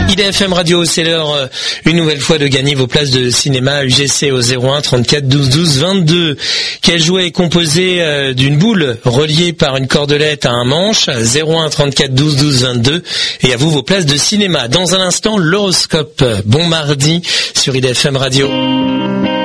IDFM Radio, c'est l'heure une nouvelle fois de gagner vos places de cinéma UGC au 01 34 12 12 22. Quel jouet est composé d'une boule reliée par une cordelette à un manche? 01 34 12 12 22. Et à vous vos places de cinéma. Dans un instant, l'horoscope. Bon mardi sur IDFM Radio.